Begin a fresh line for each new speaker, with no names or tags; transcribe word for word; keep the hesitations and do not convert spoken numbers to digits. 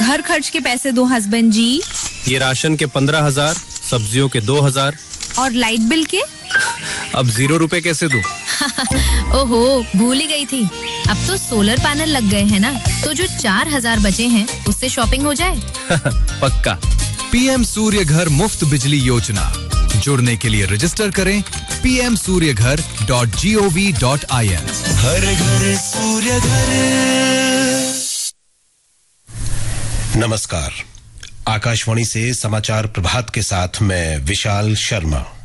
घर खर्च के पैसे दो हस्बैंड जी।
ये राशन के पंद्रह हजार, सब्जियों के दो हजार।
और लाइट बिल के?
अब जीरो रुपए कैसे दूं?
ओहो, भूल ही गई थी। अब तो सोलर पैनल लग गए हैं ना, तो जो चार हजार बचे हैं उससे शॉपिंग हो जाए।
पक्का।
पीएम सूर्य घर मुफ्त बिजली योजना, जुड़ने के लिए रजिस्टर करें पी एम सूर्य घर dot G O V dot I N.
हर घर सूर्य घर। नमस्कार, आकाशवाणी से समाचार प्रभात के साथ मैं विशाल शर्मा।